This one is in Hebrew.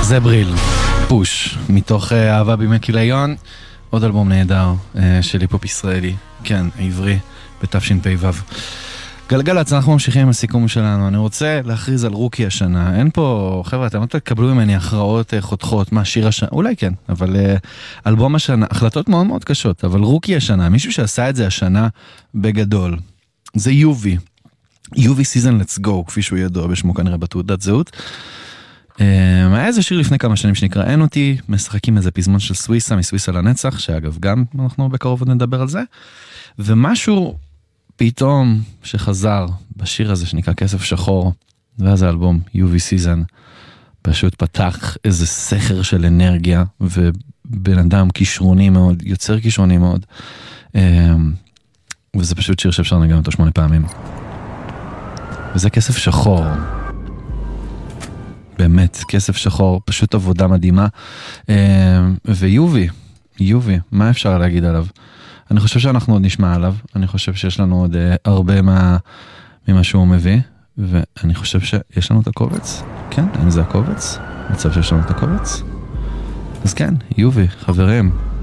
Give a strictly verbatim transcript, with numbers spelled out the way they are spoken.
זבריל, פוש, מתוך אהבה בימי כיליון, עוד אלבום נהדר של היפ-הופ ישראלי, כן, עברי, בתש"פ וו. גלגלצ, אנחנו ממשיכים עם הסיכום שלנו. אני רוצה להכריז על רוקי השנה. אין פה, חבר'ה, אתם לא תקבלו ממני הכרעות חותכות, מה שיר השנה, אולי כן, אבל אלבום השנה, החלטות מאוד מאוד קשות, אבל רוקי השנה, מישהו שעשה את זה השנה בגדול, זה יובי. יובי סיזן Let's Go, כפי שהוא ידוע בשמו כנראה בתעודת זהות. היה איזה שיר לפני כמה שנים שנקרא אין אותי, משחקים איזה פזמון של סוויסה, מסוויסה לנצח, שאגב גם אנחנו בקרוב עוד נדבר על זה, ומשהו פתאום שחזר בשיר הזה שנקרא כסף שחור, ואז האלבום יובי סיזן פשוט פתח איזה סכר של אנרגיה, ובן אדם כישרוני מאוד, יוצר כישרוני מאוד, וזה פשוט שיר שאפשר לנגן אותו שמונה פעמים. וזה כסף שחור. באמת, כסף שחור, פשוט עבודה מדהימה. ויובי, יובי, מה אפשר להגיד עליו? אני חושב שאנחנו עוד נשמע עליו, אני חושב שיש לנו עוד הרבה מה, ממה שהוא מביא, ואני חושב שיש לנו את הקובץ. כן, אם זה הקובץ, מצב שיש לנו את הקובץ. אז כן, יובי, חברים,